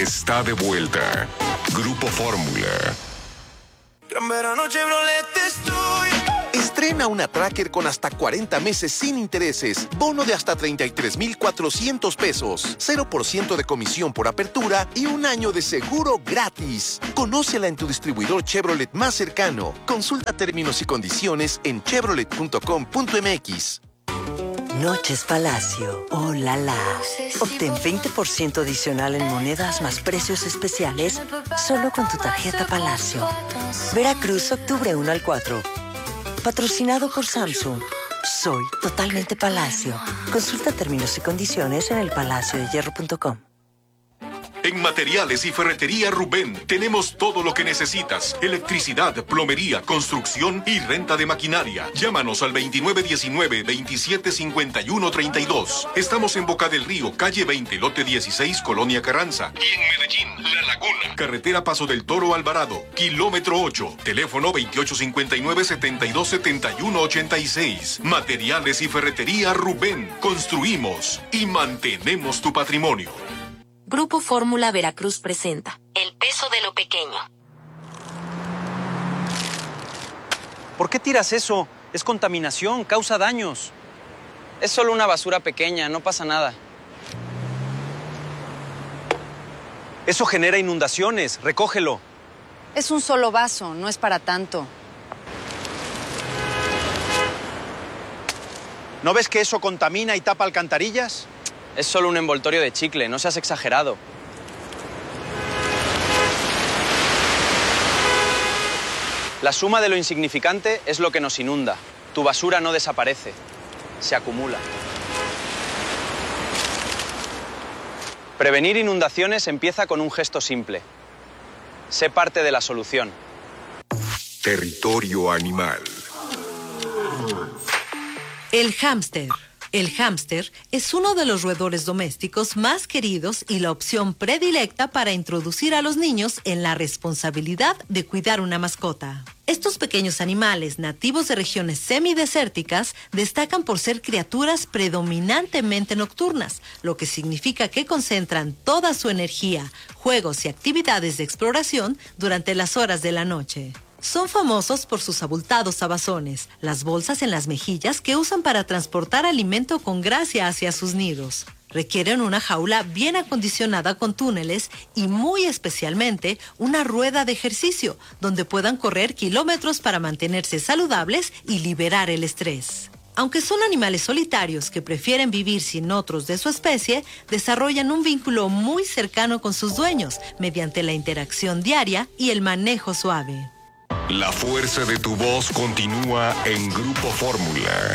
Está de vuelta. Grupo Fórmula. Gran verano Chevrolet estoy. Estrena una Tracker con hasta 40 meses sin intereses, bono de hasta 33,400 pesos, 0% de comisión por apertura y un año de seguro gratis. Conócela en tu distribuidor Chevrolet más cercano. Consulta términos y condiciones en chevrolet.com.mx. Noches Palacio. ¡Oh, la la! Obtén 20% adicional en monedas más precios especiales solo con tu tarjeta Palacio. Veracruz, octubre 1 al 4. Patrocinado por Samsung. Soy totalmente Palacio. Consulta términos y condiciones en elpalaciodehierro.com. En Materiales y Ferretería Rubén tenemos todo lo que necesitas. Electricidad, plomería, construcción y renta de maquinaria. Llámanos al 2919-275132. Estamos en Boca del Río, calle 20, lote 16, Colonia Carranza. Y en Medellín, La Laguna. Carretera Paso del Toro Alvarado, kilómetro 8. Teléfono 2859-727186. Materiales y Ferretería Rubén. Construimos y mantenemos tu patrimonio. Grupo Fórmula Veracruz presenta El peso de lo pequeño. ¿Por qué tiras eso? Es contaminación, causa daños. Es solo una basura pequeña, no pasa nada. Eso genera inundaciones, recógelo. Es un solo vaso, no es para tanto. ¿No ves que eso contamina y tapa alcantarillas? Es solo un envoltorio de chicle, no seas exagerado. La suma de lo insignificante es lo que nos inunda. Tu basura no desaparece, se acumula. Prevenir inundaciones empieza con un gesto simple. Sé parte de la solución. Territorio animal. El hámster. El hámster es uno de los roedores domésticos más queridos y la opción predilecta para introducir a los niños en la responsabilidad de cuidar una mascota. Estos pequeños animales, nativos de regiones semidesérticas, destacan por ser criaturas predominantemente nocturnas, lo que significa que concentran toda su energía, juegos y actividades de exploración durante las horas de la noche. Son famosos por sus abultados abazones, las bolsas en las mejillas que usan para transportar alimento con gracia hacia sus nidos. Requieren una jaula bien acondicionada con túneles y muy especialmente una rueda de ejercicio donde puedan correr kilómetros para mantenerse saludables y liberar el estrés. Aunque son animales solitarios que prefieren vivir sin otros de su especie, desarrollan un vínculo muy cercano con sus dueños mediante la interacción diaria y el manejo suave. La fuerza de tu voz continúa en Grupo Fórmula.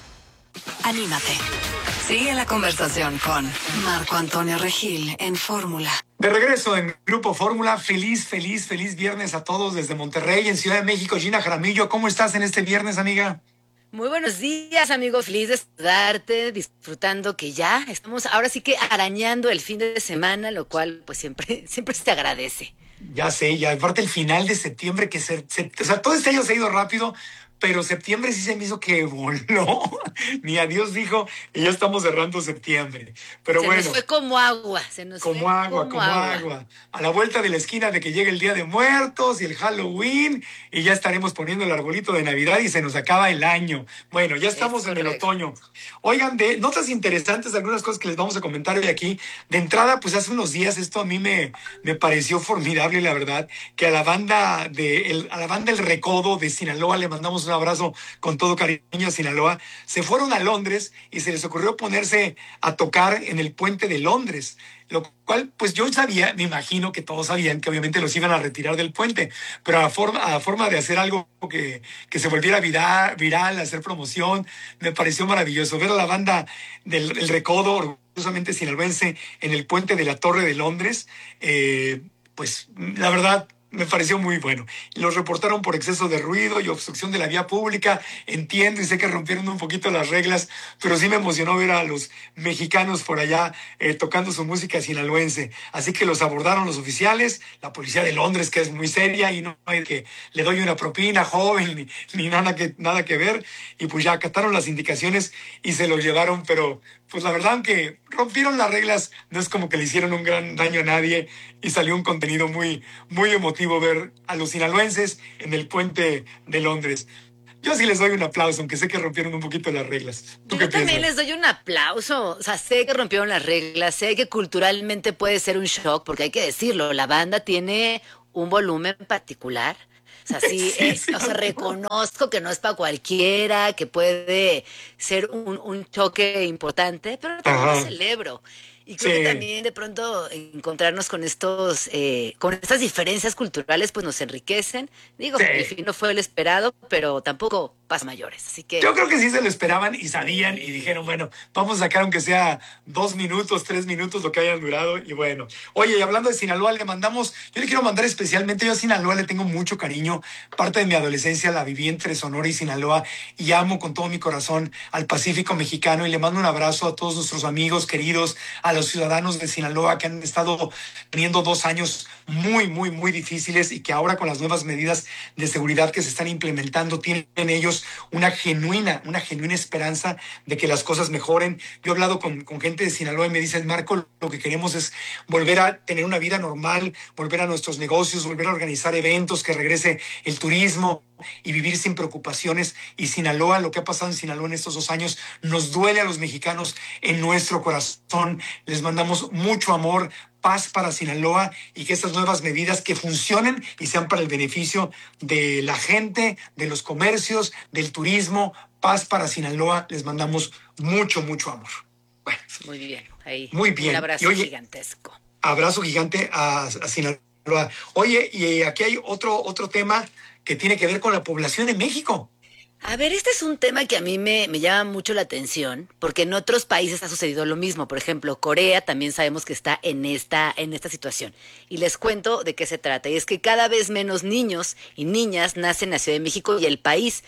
Anímate. Sigue la conversación con Marco Antonio Regil en Fórmula. De regreso en Grupo Fórmula, feliz viernes a todos desde Monterrey, en Ciudad de México. Gina Jaramillo, ¿cómo estás en este viernes, amiga? Muy buenos días, amigo. Feliz de saludarte, disfrutando que ya estamos ahora sí que arañando el fin de semana, lo cual pues siempre se te agradece. Ya sé, ya aparte el final de septiembre, o sea, todo este año se ha ido rápido, pero septiembre sí se me hizo que voló. Ni a Dios dijo, y ya estamos cerrando septiembre. Pero bueno. Se nos fue como agua. Como agua. A la vuelta de la esquina de que llegue el Día de Muertos y el Halloween, y ya estaremos poniendo el arbolito de Navidad y se nos acaba el año. Bueno, ya estamos en el otoño. Oigan, de notas interesantes, algunas cosas que les vamos a comentar hoy aquí. De entrada, pues hace unos días esto a mí me pareció formidable, la verdad, que a la banda El Recodo de Sinaloa le mandamos un abrazo con todo cariño a Sinaloa. Se fueron a Londres y se les ocurrió ponerse a tocar en el puente de Londres, lo cual pues yo sabía, me imagino que todos sabían que obviamente los iban a retirar del puente, pero a forma de hacer algo que se volviera viral, hacer promoción, me pareció maravilloso ver a la banda del Recodo, orgullosamente sinaloense, en el puente de la Torre de Londres. Pues la verdad me pareció muy bueno. Los reportaron por exceso de ruido y obstrucción de la vía pública. Entiendo y sé que rompieron un poquito las reglas, pero sí me emocionó ver a los mexicanos por allá tocando su música sinaloense. Así que los abordaron los oficiales, la policía de Londres, que es muy seria y no hay que le doy una propina, joven, ni nada que ver. Y pues ya acataron las indicaciones y se los llevaron, pero pues la verdad, aunque rompieron las reglas, no es como que le hicieron un gran daño a nadie y salió un contenido muy, muy emotivo ver a los sinaloenses en el puente de Londres. Yo sí les doy un aplauso, aunque sé que rompieron un poquito las reglas. ¿Tú Yo también les doy un aplauso. O sea, sé que rompieron las reglas, sé que culturalmente puede ser un shock, porque hay que decirlo, la banda tiene un volumen particular. O sea, sí, o sea, reconozco que no es para cualquiera, que puede ser un choque importante, pero también lo celebro. Y creo que también de pronto encontrarnos con con estas diferencias culturales, pues nos enriquecen. Digo, el fin no fue el esperado, pero tampoco pasa mayores. Así que yo creo que sí se lo esperaban y sabían y dijeron, bueno, vamos a sacar aunque sea 2 minutos, 3 minutos, lo que hayan durado. Y bueno, oye, y hablando de Sinaloa, yo le quiero mandar especialmente, yo a Sinaloa le tengo mucho cariño. Parte de mi adolescencia la viví entre Sonora y Sinaloa y amo con todo mi corazón al Pacífico mexicano y le mando un abrazo a todos nuestros amigos queridos, a los ciudadanos de Sinaloa que han estado teniendo 2 años muy, muy, muy difíciles y que ahora con las nuevas medidas de seguridad que se están implementando tienen ellos una genuina esperanza de que las cosas mejoren. Yo he hablado con gente de Sinaloa y me dicen, Marco, lo que queremos es volver a tener una vida normal, volver a nuestros negocios, volver a organizar eventos, que regrese el turismo y vivir sin preocupaciones. Y Sinaloa, lo que ha pasado en Sinaloa en estos 2 años, nos duele a los mexicanos en nuestro corazón. Les mandamos mucho amor, paz para Sinaloa y que estas nuevas medidas que funcionen y sean para el beneficio de la gente, de los comercios, del turismo. Paz para Sinaloa. Les mandamos mucho, mucho amor. Bueno, muy bien. Ahí. Muy bien. Un abrazo gigantesco. Abrazo gigante a Sinaloa. Oye, y aquí hay otro tema que tiene que ver con la población de México. A ver, este es un tema que a mí me llama mucho la atención, porque en otros países ha sucedido lo mismo. Por ejemplo, Corea también sabemos que está en esta situación. Y les cuento de qué se trata. Y es que cada vez menos niños y niñas nacen en la Ciudad de México y el país.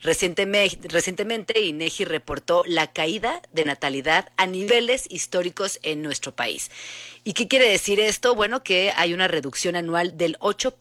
Recientemente, INEGI reportó la caída de natalidad a niveles históricos en nuestro país. ¿Y qué quiere decir esto? Bueno, que hay una reducción anual del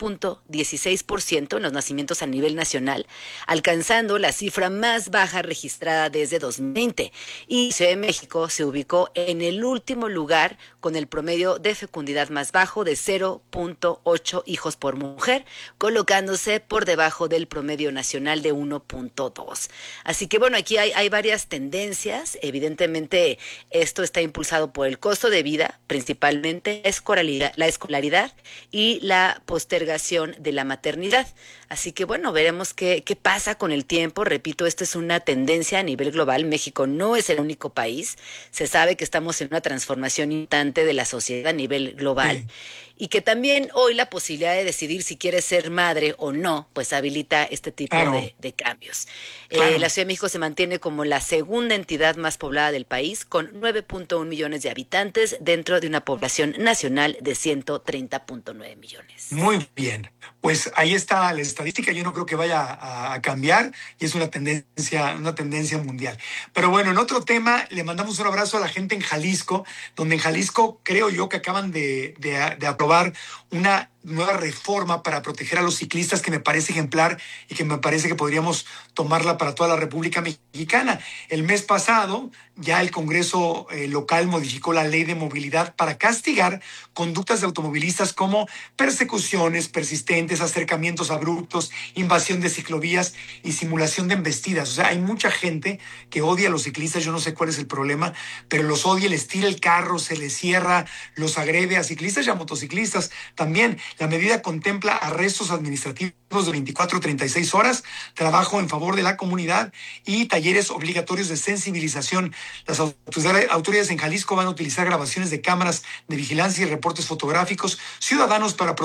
8.16% en los nacimientos a nivel nacional, alcanzando la cifra más baja registrada desde 2020. Y Ciudad de México se ubicó en el último lugar con el promedio de fecundidad más bajo de 0.8 hijos por mujer, colocándose por debajo del promedio nacional de 1.2. Así que bueno, aquí hay varias tendencias. Evidentemente, esto está impulsado por el costo de vida, principalmente la escolaridad y la postergación de la maternidad. Así que bueno, veremos qué pasa con el tiempo. Repito, esto es una tendencia a nivel global. México no es el único país. Se sabe que estamos en una transformación instante de la sociedad a nivel global. Sí. Y que también hoy la posibilidad de decidir si quieres ser madre o no, pues habilita este tipo de cambios. Claro. La Ciudad de México se mantiene como la segunda entidad más poblada del país, con 9.1 millones de habitantes dentro de una población nacional de 130.9 millones. Muy bien. Pues ahí está la estadística. Yo no creo que vaya a cambiar y es una tendencia mundial. Pero bueno, en otro tema, le mandamos un abrazo a la gente en Jalisco, donde en Jalisco creo yo que acaban de aprobar una nueva reforma para proteger a los ciclistas que me parece ejemplar y que me parece que podríamos tomarla para toda la República Mexicana. El mes pasado ya el Congreso local modificó la ley de movilidad para castigar conductas de automovilistas como persecuciones persistentes, acercamientos abruptos, invasión de ciclovías y simulación de embestidas. O sea, hay mucha gente que odia a los ciclistas, yo no sé cuál es el problema, pero los odia, les tira el carro, se les cierra, los agrede a ciclistas y a motociclistas también. La medida contempla arrestos administrativos de 24 a 36 horas, trabajo en favor de la comunidad y talleres obligatorios de sensibilización. Las autoridades en Jalisco van a utilizar grabaciones de cámaras de vigilancia y reportes fotográficos ciudadanos para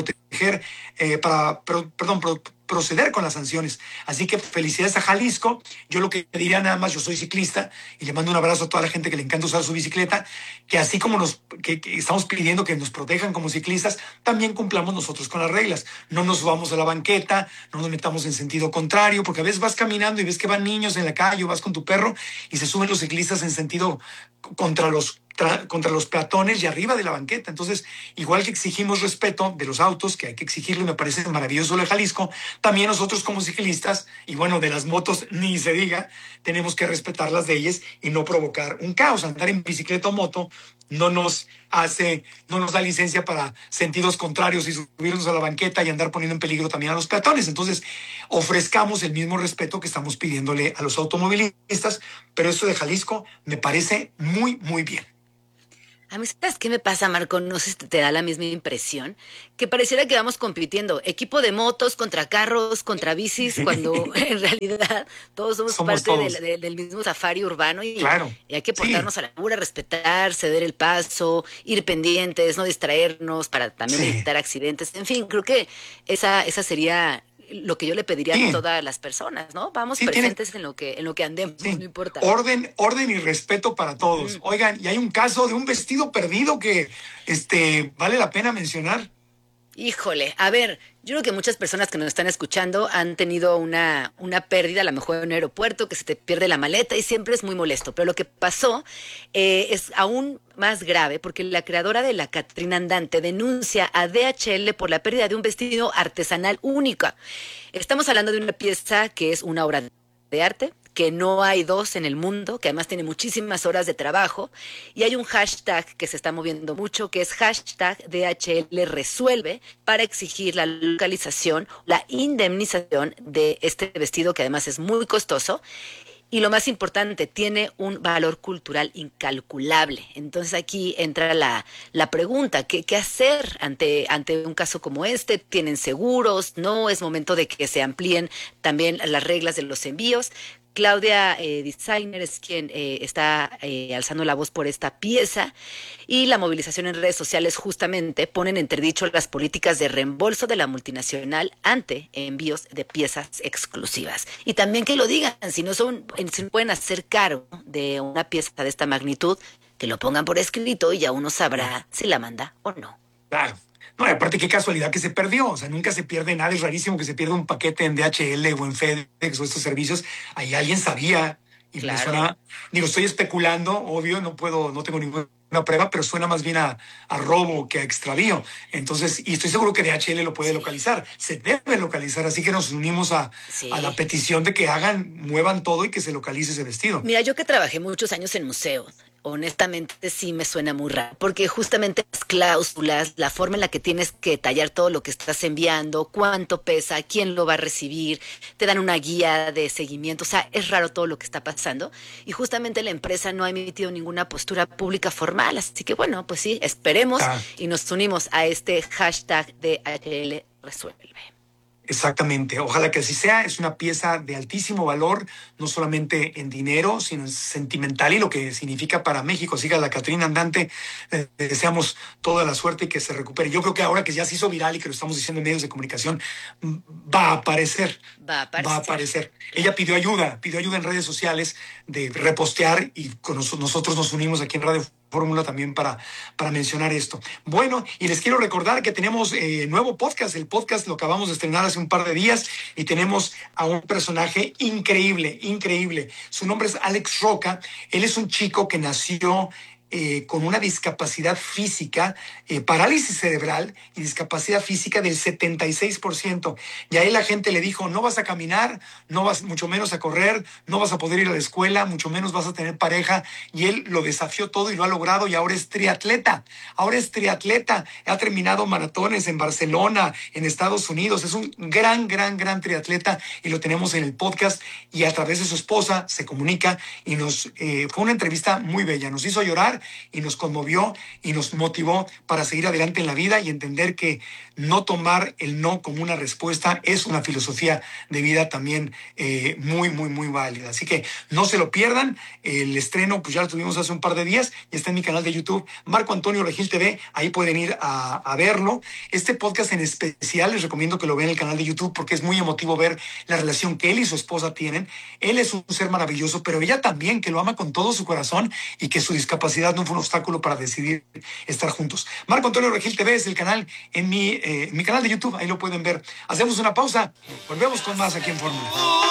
proceder con las sanciones. Así que felicidades a Jalisco. Yo lo que diría nada más, yo soy ciclista y le mando un abrazo a toda la gente que le encanta usar su bicicleta, que así como que estamos pidiendo que nos protejan como ciclistas, también cumplamos nosotros con las reglas. No nos subamos a la banqueta, no nos metamos en sentido contrario, porque a veces vas caminando y ves que van niños en la calle o vas con tu perro y se suben los ciclistas en sentido contra los contra los peatones y arriba de la banqueta. Entonces, igual que exigimos respeto de los autos, que hay que exigirlo y me parece maravilloso de Jalisco, también nosotros como ciclistas, y bueno, de las motos ni se diga, tenemos que respetar las leyes y no provocar un caos. Andar en bicicleta o moto no nos da licencia para sentidos contrarios y subirnos a la banqueta y andar poniendo en peligro también a los peatones. Entonces, ofrezcamos el mismo respeto que estamos pidiéndole a los automovilistas, pero esto de Jalisco me parece muy, muy bien. A mí, ¿sabes qué me pasa, Marco? No sé si te da la misma impresión, que pareciera que vamos compitiendo, equipo de motos contra carros, contra bicis, cuando en realidad todos somos parte todos. Del mismo safari urbano y, claro. Y hay que portarnos a la pura, respetar, ceder el paso, ir pendientes, no distraernos para también evitar accidentes. En fin, creo que esa sería lo que yo le pediría a todas las personas, ¿no? Vamos presentes en lo que andemos, no importa. Orden y respeto para todos. Oigan, y hay un caso de un vestido perdido que vale la pena mencionar. Híjole, a ver, yo creo que muchas personas que nos están escuchando han tenido una pérdida, a lo mejor en un aeropuerto, que se te pierde la maleta y siempre es muy molesto. Pero lo que pasó es aún más grave porque la creadora de la Catrina Andante denuncia a DHL por la pérdida de un vestido artesanal única. Estamos hablando de una pieza que es una obra de arte, que no hay dos en el mundo, que además tiene muchísimas horas de trabajo, y hay un hashtag que se está moviendo mucho, que es hashtag DHL Resuelve, para exigir la localización, la indemnización de este vestido, que además es muy costoso, y lo más importante, tiene un valor cultural incalculable. Entonces aquí entra la pregunta, ¿qué hacer ante un caso como este? ¿Tienen seguros? ¿No? ¿Es momento de que se amplíen también las reglas de los envíos? Claudia Designer es quien está alzando la voz por esta pieza, y la movilización en redes sociales justamente ponen en entredicho las políticas de reembolso de la multinacional ante envíos de piezas exclusivas. Y también que lo digan, si no pueden hacer cargo de una pieza de esta magnitud, que lo pongan por escrito y ya uno sabrá si la manda o no. Claro. No, y aparte, qué casualidad que se perdió. O sea, nunca se pierde nada. Es rarísimo que se pierda un paquete en DHL o en FedEx o estos servicios. Ahí alguien sabía. Y claro. Me suena, digo, estoy especulando, obvio, no tengo ninguna prueba, pero suena más bien a robo que a extravío. Entonces, y estoy seguro que DHL lo puede localizar. Se debe localizar. Así que nos unimos a la petición de que muevan todo y que se localice ese vestido. Mira, yo que trabajé muchos años en museos, honestamente sí me suena muy raro, porque justamente las cláusulas, la forma en la que tienes que detallar todo lo que estás enviando, cuánto pesa, quién lo va a recibir, te dan una guía de seguimiento, o sea, es raro todo lo que está pasando, y justamente la empresa no ha emitido ninguna postura pública formal, así que bueno, pues sí, esperemos y nos unimos a este hashtag de DHL Resuelve. Exactamente, ojalá que así sea. Es una pieza de altísimo valor, no solamente en dinero, sino en sentimental y lo que significa para México. Siga la Catrina Andante, le deseamos toda la suerte y que se recupere. Yo creo que ahora que ya se hizo viral y que lo estamos diciendo en medios de comunicación, va a aparecer. Ella pidió ayuda en redes sociales de repostear, y con nosotros nos unimos aquí en Radio Fórmula también para mencionar esto. Bueno, y les quiero recordar que tenemos nuevo podcast. El podcast lo acabamos de estrenar hace un par de días y tenemos a un personaje increíble. Su nombre es Alex Roca. Él es un chico que nació con una discapacidad física, parálisis cerebral y discapacidad física del 76%. Y a él la gente le dijo, no vas a caminar, no vas mucho menos a correr, no vas a poder ir a la escuela, mucho menos vas a tener pareja. Y él lo desafió todo y lo ha logrado, y ahora es triatleta. Ha terminado maratones en Barcelona, en Estados Unidos. Es un gran triatleta y lo tenemos en el podcast, y a través de su esposa se comunica y fue una entrevista muy bella. Nos hizo llorar y nos conmovió y nos motivó para seguir adelante en la vida y entender que no tomar el no como una respuesta es una filosofía de vida también muy válida. Así que no se lo pierdan. El estreno pues ya lo tuvimos hace un par de días y está en mi canal de YouTube, Marco Antonio Regil TV. Ahí pueden ir a verlo. Este podcast en especial les recomiendo que lo vean en el canal de YouTube porque es muy emotivo ver la relación que él y su esposa tienen. Él es un ser maravilloso, pero ella también, que lo ama con todo su corazón y que su discapacidad no fue un obstáculo para decidir estar juntos. Marco Antonio Regil TV es el canal en mi canal de YouTube, ahí lo pueden ver. Hacemos una pausa, volvemos con más aquí en Fórmula.